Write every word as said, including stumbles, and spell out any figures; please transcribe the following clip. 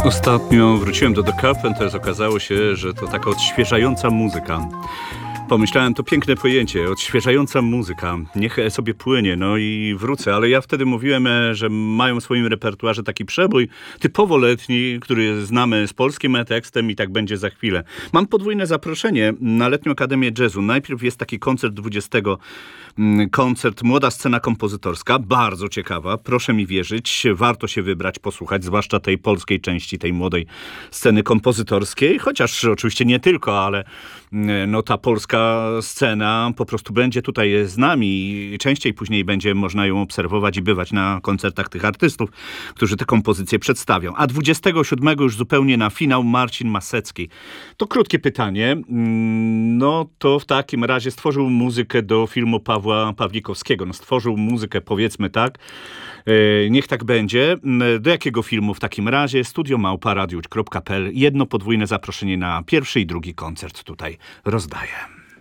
Ostatnio wróciłem do The Carpenters. Okazało się, że to taka odświeżająca muzyka. Pomyślałem, to piękne pojęcie, odświeżająca muzyka. Niech sobie płynie, no i wrócę. Ale ja wtedy mówiłem, e, że mają w swoim repertuarze taki przebój typowo letni, który znamy z polskim tekstem i tak będzie za chwilę. Mam podwójne zaproszenie na Letnią Akademię Jazzu. Najpierw jest taki koncert dwudziestego koncert Młoda Scena Kompozytorska. Bardzo ciekawa, proszę mi wierzyć. Warto się wybrać, posłuchać, zwłaszcza tej polskiej części, tej młodej sceny kompozytorskiej. Chociaż oczywiście nie tylko, ale no ta polska scena po prostu będzie tutaj z nami i częściej później będzie można ją obserwować i bywać na koncertach tych artystów, którzy te kompozycje przedstawią. A dwudziestego siódmego już zupełnie na finał Marcin Masecki. To krótkie pytanie. No to w takim razie stworzył muzykę do filmu Pawła Pawlikowskiego. No stworzył muzykę, powiedzmy tak. Niech tak będzie. Do jakiego filmu w takim razie? studio małpa radiusz kropka p l. Jedno podwójne zaproszenie na pierwszy i drugi koncert tutaj rozdaję.